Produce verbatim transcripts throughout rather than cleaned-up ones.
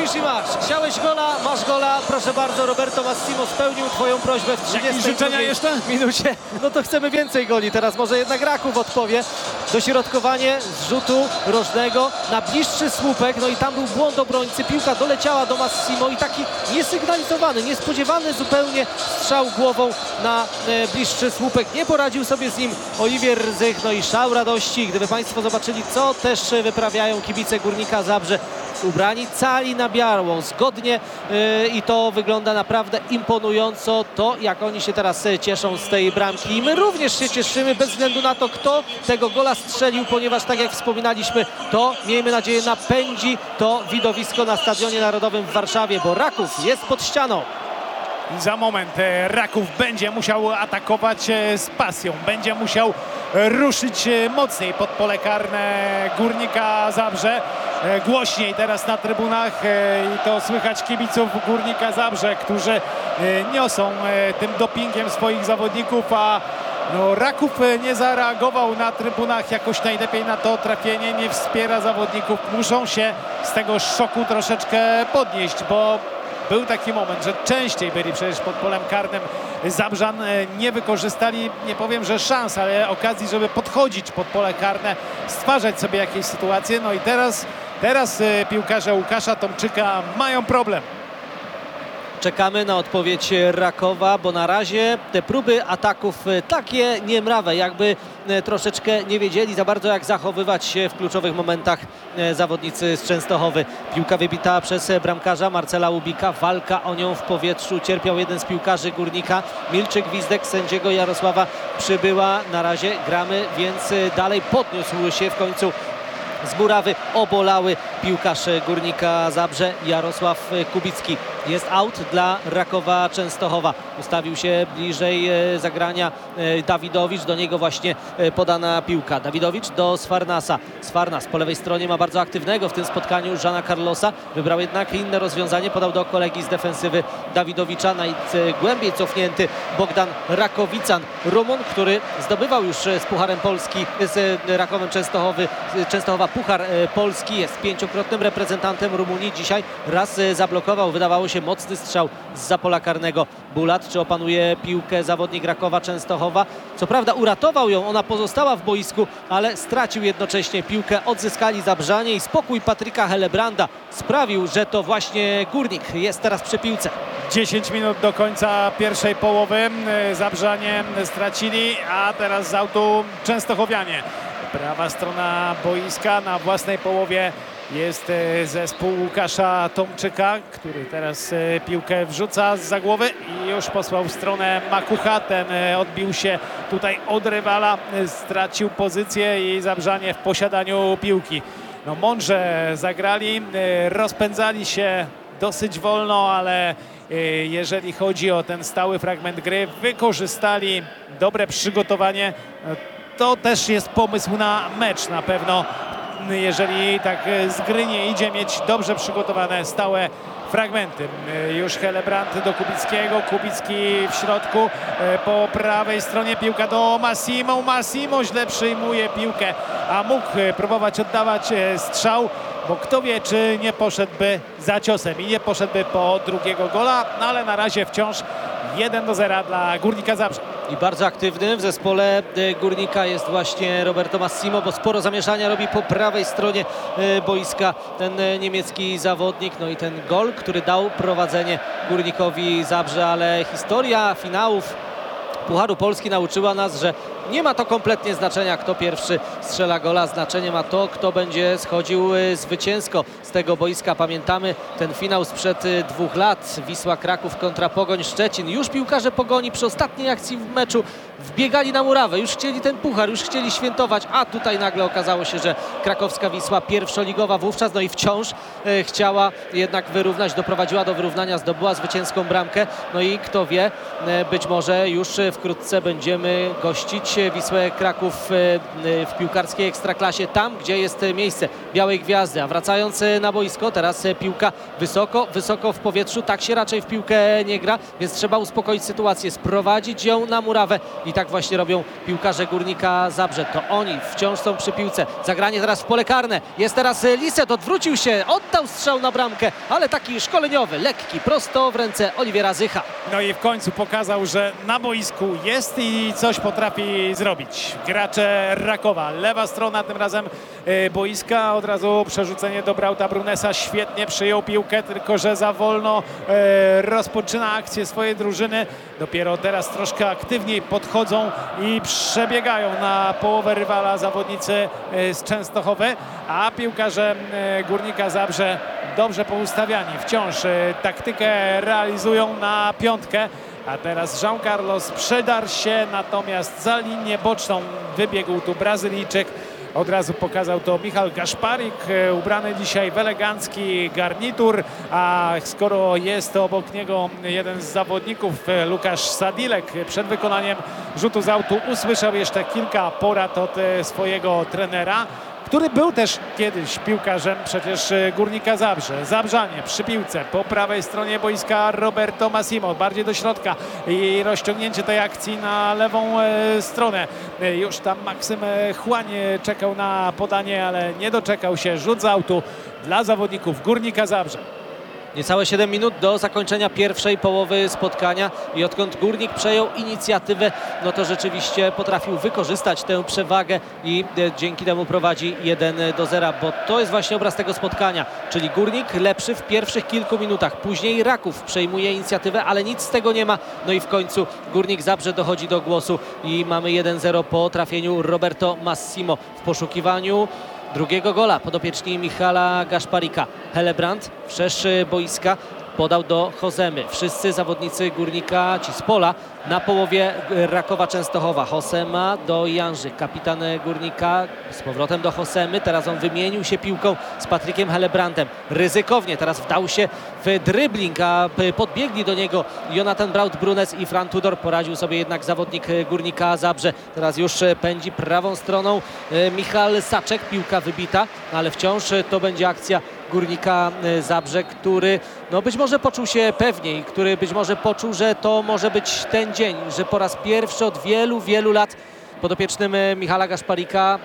widzisz i masz. Chciałeś gola, masz gola. Proszę bardzo, Roberto Massimo spełnił twoją prośbę w trzydziestej życzenia jeszcze? minucie. No to chcemy więcej goli. Teraz może jednak Raków odpowie. Dośrodkowanie z rzutu rożnego na bliższy słupek. No i tam był błąd obrońcy. Piłka doleciała do Massimo i taki niesygnalizowany, niespodziewany zupełnie strzał głową na e, bliższy słupek. Nie poradził sobie z nim Oliwier Rzych. No i szał radości. Gdyby państwo zobaczyli, co też wyprawiają kibice Górnika Zabrze, ubrani cali na białą, zgodnie yy, i to wygląda naprawdę imponująco, to jak oni się teraz yy, cieszą z tej bramki. I my również się cieszymy bez względu na to, kto tego gola strzelił, ponieważ tak jak wspominaliśmy, to miejmy nadzieję napędzi to widowisko na Stadionie Narodowym w Warszawie, bo Raków jest pod ścianą. I za moment e, Raków będzie musiał atakować e, z pasją, będzie musiał e, ruszyć e, mocniej pod pole karne Górnika Zabrze. E, głośniej teraz na trybunach e, i to słychać kibiców Górnika Zabrze, którzy e, niosą e, tym dopingiem swoich zawodników, a no, Raków e, nie zareagował na trybunach jakoś najlepiej na to trafienie, nie wspiera zawodników. Muszą się z tego szoku troszeczkę podnieść, bo był taki moment, że częściej byli przecież pod polem karnym. Zabrzan nie wykorzystali, nie powiem, że szans, ale okazji, żeby podchodzić pod pole karne, stwarzać sobie jakieś sytuacje. No i teraz, teraz piłkarze Łukasza Tomczyka mają problem. Czekamy na odpowiedź Rakowa, bo na razie te próby ataków takie niemrawe, jakby troszeczkę nie wiedzieli za bardzo, jak zachowywać się w kluczowych momentach zawodnicy z Częstochowy. Piłka wybita przez bramkarza Marcela Łubika, walka o nią w powietrzu, cierpiał jeden z piłkarzy Górnika. Milczy gwizdek sędziego Jarosława Przybyła. Na razie gramy, więc dalej podniósł się w końcu z murawy obolały piłkarz Górnika Zabrze Jarosław Kubicki. Jest out dla Rakowa Częstochowa. Ustawił się bliżej zagrania Dawidowicz. Do niego właśnie podana piłka. Dawidowicz do Sfarnasa. Sfarnas po lewej stronie ma bardzo aktywnego w tym spotkaniu Żana Carlosa. Wybrał jednak inne rozwiązanie. Podał do kolegi z defensywy Dawidowicza. Najgłębiej cofnięty Bogdan Rakowican. Rumun, który zdobywał już z Pucharem Polski, z Rakowem Częstochowy, Częstochowa Puchar Polski. Jest pięciokrotnym reprezentantem Rumunii. Dzisiaj raz zablokował, wydawało się, mocny strzał zza pola karnego. Bulat, czy opanuje piłkę zawodnik Rakowa Częstochowa? Co prawda uratował ją, ona pozostała w boisku, ale stracił jednocześnie piłkę. Odzyskali Zabrzanie i spokój Patryka Hellebranda sprawił, że to właśnie Górnik jest teraz przy piłce. dziesięć minut do końca pierwszej połowy. Zabrzanie stracili, a teraz z autu Częstochowianie. Prawa strona boiska, na własnej połowie jest zespół Łukasza Tomczyka, który teraz piłkę wrzuca zza głowy i już posłał w stronę Makucha. Ten odbił się tutaj od rywala, stracił pozycję i Zabrzanie w posiadaniu piłki. No mądrze zagrali, rozpędzali się dosyć wolno, ale jeżeli chodzi o ten stały fragment gry, wykorzystali dobre przygotowanie. To też jest pomysł na mecz na pewno, jeżeli tak z gry nie idzie, mieć dobrze przygotowane stałe fragmenty. Już Hellebrand do Kubickiego, Kubicki w środku, po prawej stronie piłka do Massimo. Massimo źle przyjmuje piłkę, a mógł próbować oddawać strzał, bo kto wie, czy nie poszedłby za ciosem i nie poszedłby po drugiego gola, no ale na razie wciąż jeden do zera dla Górnika Zabrze. I bardzo aktywny w zespole Górnika jest właśnie Roberto Massimo, bo sporo zamieszania robi po prawej stronie boiska ten niemiecki zawodnik. No i ten gol, który dał prowadzenie Górnikowi Zabrze, ale historia finałów Pucharu Polski nauczyła nas, że nie ma to kompletnie znaczenia, kto pierwszy strzela gola. Znaczenie ma to, kto będzie schodził zwycięsko z tego boiska. Pamiętamy ten finał sprzed dwóch lat. Wisła Kraków kontra Pogoń Szczecin. Już piłkarze Pogoni przy ostatniej akcji w meczu wbiegali na murawę. Już chcieli ten puchar, już chcieli świętować, a tutaj nagle okazało się, że krakowska Wisła pierwszoligowa wówczas, no i wciąż e, chciała jednak wyrównać, doprowadziła do wyrównania, zdobyła zwycięską bramkę. No i kto wie, e, być może już wkrótce będziemy gościć Wisłę Kraków w piłkarskiej ekstraklasie, tam gdzie jest miejsce Białej Gwiazdy. A wracając na boisko, teraz piłka wysoko, wysoko w powietrzu. Tak się raczej w piłkę nie gra, więc trzeba uspokoić sytuację, sprowadzić ją na murawę i tak właśnie robią piłkarze Górnika Zabrze. To oni wciąż są przy piłce. Zagranie teraz w pole karne. Jest teraz Lisset, odwrócił się, oddał strzał na bramkę, ale taki szkoleniowy, lekki, prosto w ręce Oliwiera Zycha. No i w końcu pokazał, że na boisku jest i coś potrafi zrobić. Gracze Rakowa, lewa strona tym razem y, boiska, od razu przerzucenie do Brauta Brunesa, świetnie przyjął piłkę, tylko że za wolno y, rozpoczyna akcję swojej drużyny. Dopiero teraz troszkę aktywniej podchodzą i przebiegają na połowę rywala zawodnicy y, z Częstochowy, a piłkarze y, Górnika Zabrze dobrze poustawiani. Wciąż y, taktykę realizują na piątkę. A teraz João Carlos przedarł się, natomiast za linię boczną wybiegł tu Brazylijczyk. Od razu pokazał to Michal Gaszparik, ubrany dzisiaj w elegancki garnitur, a skoro jest obok niego jeden z zawodników, Łukasz Sadilek, przed wykonaniem rzutu z autu usłyszał jeszcze kilka porad od swojego trenera, który był też kiedyś piłkarzem przecież Górnika Zabrze. Zabrzanie przy piłce po prawej stronie boiska Roberto Massimo, bardziej do środka i rozciągnięcie tej akcji na lewą e, stronę. E, już tam Maksym Chłań czekał na podanie, ale nie doczekał się. Rzut z autu dla zawodników Górnika Zabrze. Niecałe siedem minut do zakończenia pierwszej połowy spotkania i odkąd Górnik przejął inicjatywę, no to rzeczywiście potrafił wykorzystać tę przewagę i dzięki temu prowadzi jeden do zera, bo to jest właśnie obraz tego spotkania, czyli Górnik lepszy w pierwszych kilku minutach, później Raków przejmuje inicjatywę, ale nic z tego nie ma, no i w końcu Górnik Zabrze dochodzi do głosu i mamy jeden zero po trafieniu Roberto Massimo w poszukiwaniu drugiego gola podopieczni Michala Gaszparika. Helebrand wszerz boiska podał do Hozemy. Wszyscy zawodnicy Górnika, ci z pola, na połowie Rakowa Częstochowa. Hosema do Janży, kapitan Górnika, z powrotem do Hosemy. Teraz on wymienił się piłką z Patrykiem Helebrandem. Ryzykownie teraz wdał się w dribbling, a podbiegli do niego Jonathan Braut-Brunes i Fran Tudor. Poradził sobie jednak zawodnik Górnika Zabrze. Teraz już pędzi prawą stroną Michal Saczek. Piłka wybita, ale wciąż to będzie akcja Górnika Zabrze, który no być może poczuł się pewniej, który być może poczuł, że to może być ten dzień, że po raz pierwszy od wielu, wielu lat podopiecznym Michala Gaszparika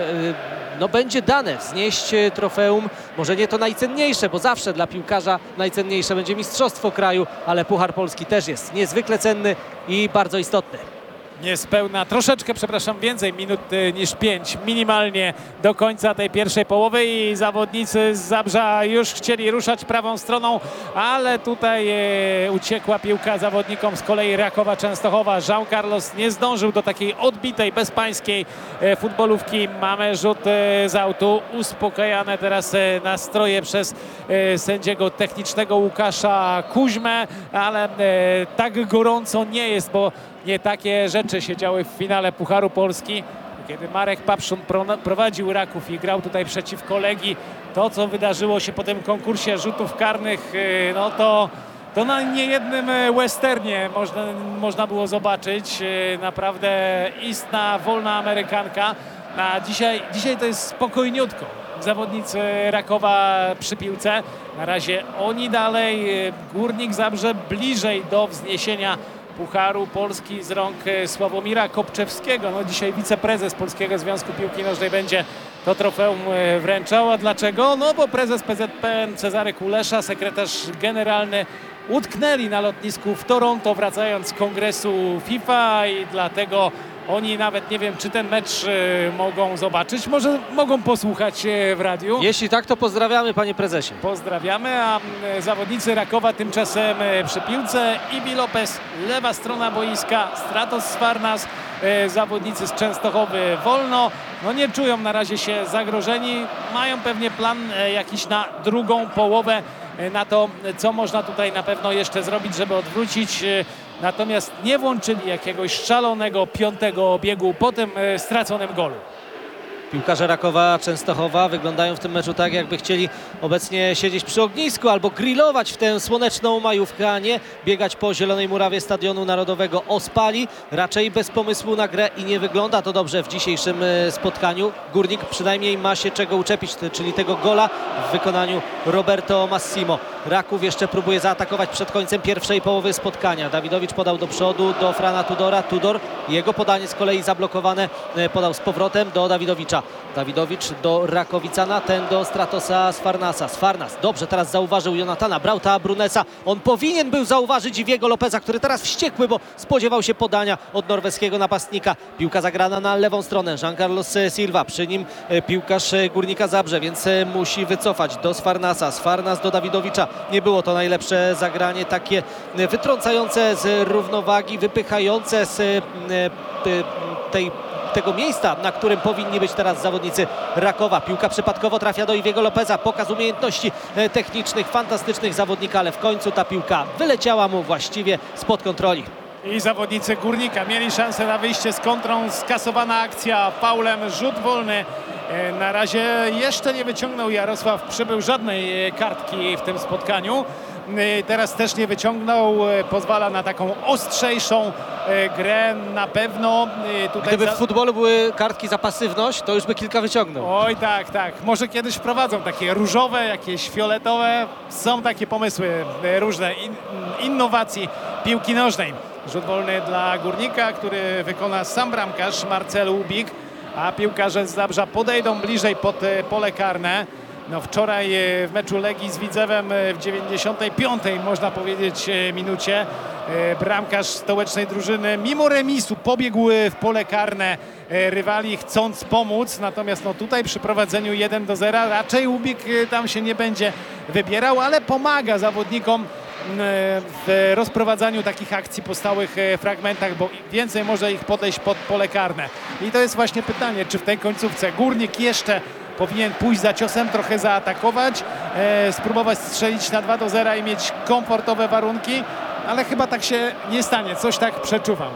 no będzie dane wznieść trofeum, może nie to najcenniejsze, bo zawsze dla piłkarza najcenniejsze będzie mistrzostwo kraju, ale Puchar Polski też jest niezwykle cenny i bardzo istotny. Niespełna, troszeczkę, przepraszam, więcej minut niż pięć minimalnie do końca tej pierwszej połowy i zawodnicy z Zabrza już chcieli ruszać prawą stroną, ale tutaj e, uciekła piłka zawodnikom z kolei Rakowa Częstochowa. João Carlos nie zdążył do takiej odbitej, bezpańskiej e, futbolówki. Mamy rzut e, z autu, uspokajane teraz e, nastroje przez e, sędziego technicznego Łukasza Kuźmę, ale e, tak gorąco nie jest, bo nie takie rzeczy się działy w finale Pucharu Polski, kiedy Marek Papszun prowadził Raków i grał tutaj przeciwko Legii. To, co wydarzyło się po tym konkursie rzutów karnych, no to, to na niejednym westernie można, można było zobaczyć. Naprawdę istna, wolna Amerykanka. A dzisiaj, dzisiaj to jest spokojniutko. Zawodnicy Rakowa przy piłce. Na razie oni dalej. Górnik Zabrze bliżej do wzniesienia Pucharu Polski z rąk Sławomira Kopczewskiego. No dzisiaj wiceprezes Polskiego Związku Piłki Nożnej będzie to trofeum wręczał. A dlaczego? No bo prezes P Z P N Cezary Kulesza, sekretarz generalny utknęli na lotnisku w Toronto, wracając z kongresu FIFA i dlatego oni nawet nie wiem, czy ten mecz y, mogą zobaczyć, może mogą posłuchać y, w radiu. Jeśli tak, to pozdrawiamy, panie prezesie. Pozdrawiamy, a y, zawodnicy Rakowa tymczasem y, przy piłce. Ibi Lopez, lewa strona boiska, Stratos Sfarnas, y, zawodnicy z Częstochowy wolno. No nie czują na razie się zagrożeni, mają pewnie plan y, jakiś na drugą połowę, y, na to, co można tutaj na pewno jeszcze zrobić, żeby odwrócić. Y, Natomiast nie włączyli jakiegoś szalonego piątego biegu po tym e, straconym golu. Piłkarze Rakowa Częstochowa wyglądają w tym meczu tak, jakby chcieli obecnie siedzieć przy ognisku albo grillować w tę słoneczną majówkę, a nie biegać po zielonej murawie Stadionu Narodowego Ospali. Raczej bez pomysłu na grę i nie wygląda to dobrze w dzisiejszym e, spotkaniu. Górnik przynajmniej ma się czego uczepić, czyli tego gola w wykonaniu Roberto Massimo. Raków jeszcze próbuje zaatakować przed końcem pierwszej połowy spotkania. Dawidowicz podał do przodu do Frana Tudora. Tudor, jego podanie z kolei zablokowane, e, podał z powrotem do Dawidowicza. Dawidowicz do Rakowicana, ten do Stratosa Sfarnasa. Sfarnas dobrze teraz zauważył Jonatana Brauta Brunesa. On powinien był zauważyć Iwiego Lopeza, który teraz wściekły, bo spodziewał się podania od norweskiego napastnika. Piłka zagrana na lewą stronę. Jean Carlos Silva, przy nim piłkarz Górnika Zabrze, więc musi wycofać do Sfarnasa. Sfarnas do Dawidowicza. Nie było to najlepsze zagranie, takie wytrącające z równowagi, wypychające z tej tego miejsca, na którym powinni być teraz zawodnicy Rakowa. Piłka przypadkowo trafia do Iwiego Lopeza. Pokaz umiejętności technicznych, fantastycznych zawodnika, ale w końcu ta piłka wyleciała mu właściwie spod kontroli. I zawodnicy Górnika mieli szansę na wyjście z kontrą. Skasowana akcja faulem, rzut wolny. Na razie jeszcze nie wyciągnął Jarosław Przybył żadnej kartki w tym spotkaniu. Teraz też nie wyciągnął, pozwala na taką ostrzejszą grę na pewno. Tutaj Gdyby za... w futbolu były kartki za pasywność, to już by kilka wyciągnął. Oj tak, tak. Może kiedyś wprowadzą takie różowe, jakieś fioletowe. Są takie pomysły różne, in, innowacji piłki nożnej. Rzut wolny dla Górnika, który wykona sam bramkarz Marcel Łubik, a piłkarze z Zabrza podejdą bliżej pod pole karne. No wczoraj w meczu Legii z Widzewem w dziewięćdziesiątej piątej można powiedzieć minucie bramkarz stołecznej drużyny mimo remisu pobiegł w pole karne rywali, chcąc pomóc, natomiast no tutaj przy prowadzeniu jeden do zera raczej Łubik tam się nie będzie wybierał, ale pomaga zawodnikom w rozprowadzaniu takich akcji po stałych fragmentach, bo więcej może ich podejść pod pole karne. I to jest właśnie pytanie, czy w tej końcówce Górnik jeszcze powinien pójść za ciosem, trochę zaatakować, e, spróbować strzelić na dwa do zera i mieć komfortowe warunki, ale chyba tak się nie stanie, coś tak przeczuwam.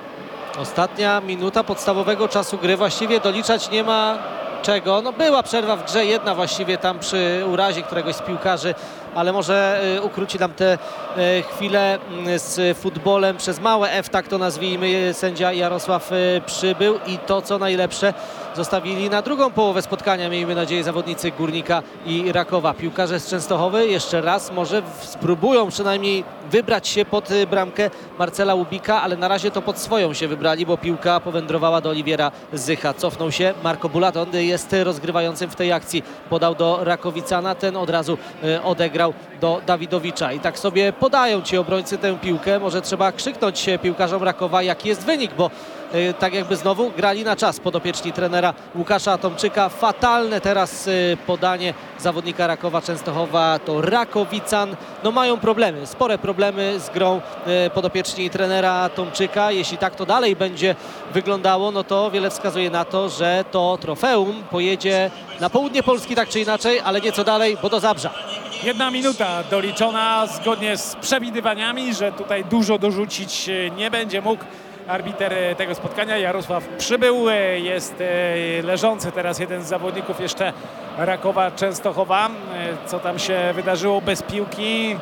Ostatnia minuta podstawowego czasu gry, właściwie doliczać nie ma czego. No była przerwa w grze, jedna właściwie tam przy urazie któregoś z piłkarzy, ale może y, ukróci nam te y, chwile y, z futbolem przez małe F, tak to nazwijmy, sędzia Jarosław y, Przybył i to co najlepsze zostawili na drugą połowę spotkania, miejmy nadzieję, zawodnicy Górnika i Rakowa. Piłkarze z Częstochowy jeszcze raz może spróbują przynajmniej wybrać się pod y, bramkę Marcela Łubika, ale na razie to pod swoją się wybrali, bo piłka powędrowała do Oliwiera Zycha. Cofnął się Marco Bulaton, jest rozgrywającym w tej akcji. Podał do Rakowicana, ten od razu y, odegrał do Dawidowicza i tak sobie podają ci obrońcy tę piłkę. Może trzeba krzyknąć piłkarzom Rakowa, jaki jest wynik, bo y, tak jakby znowu grali na czas podopieczni trenera Łukasza Tomczyka. Fatalne teraz y, podanie zawodnika Rakowa Częstochowa to Rakowican. No mają problemy, spore problemy z grą y, podopieczni trenera Tomczyka. Jeśli tak to dalej będzie wyglądało, no to wiele wskazuje na to, że to trofeum pojedzie na południe Polski tak czy inaczej, ale nieco dalej, bo do Zabrza. Jedna minuta doliczona zgodnie z przewidywaniami, że tutaj dużo dorzucić nie będzie mógł arbiter tego spotkania. Jarosław Przybył, jest leżący teraz jeden z zawodników jeszcze Rakowa Częstochowa. Co tam się wydarzyło bez piłki?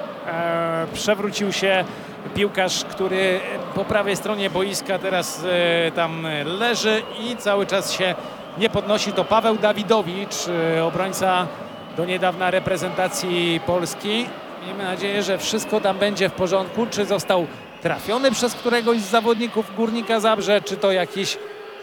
Przewrócił się piłkarz, który po prawej stronie boiska teraz tam leży i cały czas się nie podnosi. To Paweł Dawidowicz, obrońca do niedawna reprezentacji Polski. Miejmy nadzieję, że wszystko tam będzie w porządku. Czy został trafiony przez któregoś z zawodników Górnika Zabrze, czy to jakiś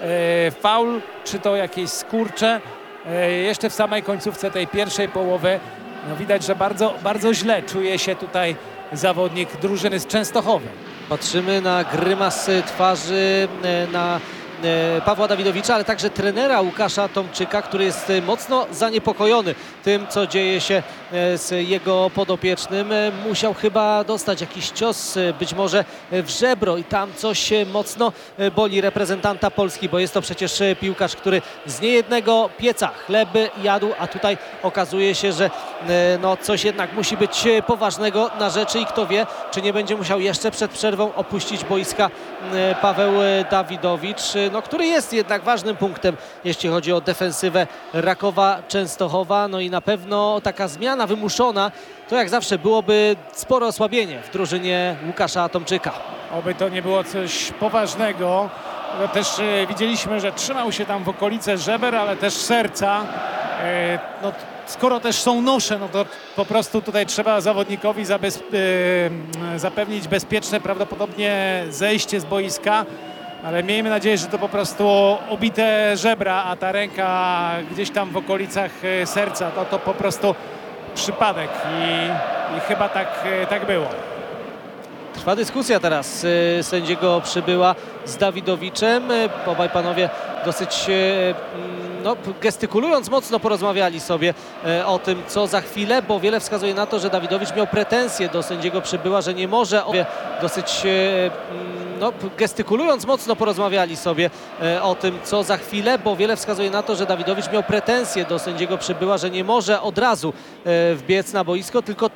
e, faul, czy to jakieś skurcze. E, jeszcze w samej końcówce tej pierwszej połowy no widać, że bardzo, bardzo źle czuje się tutaj zawodnik drużyny z Częstochowy. Patrzymy na grymas twarzy, na Pawła Dawidowicza, ale także trenera Łukasza Tomczyka, który jest mocno zaniepokojony tym, co dzieje się z jego podopiecznym. Musiał chyba dostać jakiś cios, być może w żebro i tam coś mocno boli reprezentanta Polski, bo jest to przecież piłkarz, który z niejednego pieca chleby jadł, a tutaj okazuje się, że no coś jednak musi być poważnego na rzeczy i kto wie, czy nie będzie musiał jeszcze przed przerwą opuścić boiska Paweł Dawidowicz. no, który jest jednak ważnym punktem, jeśli chodzi o defensywę Rakowa Częstochowa. No i na pewno taka zmiana wymuszona, to jak zawsze byłoby spore osłabienie w drużynie Łukasza Tomczyka. Oby to nie było coś poważnego. No też e, widzieliśmy, że trzymał się tam w okolice żeber, ale też serca. E, no, skoro też są nosze, no to po prostu tutaj trzeba zawodnikowi zabez, e, zapewnić bezpieczne prawdopodobnie zejście z boiska. Ale miejmy nadzieję, że to po prostu obite żebra, a ta ręka gdzieś tam w okolicach e, serca, to, to po prostu przypadek i, i chyba tak, e, tak było. Trwa dyskusja teraz y, sędziego Przybyła z Dawidowiczem. Y, Obaj panowie dosyć y, no, gestykulując mocno porozmawiali sobie y, o tym, co za chwilę, bo wiele wskazuje na to, że Dawidowicz miał pretensje do sędziego Przybyła, że nie może o- dosyć y, no, gestykulując mocno porozmawiali sobie y, o tym, co za chwilę, bo wiele wskazuje na to, że Dawidowicz miał pretensje do sędziego Przybyła, że nie może od razu y, wbiec na boisko, tylko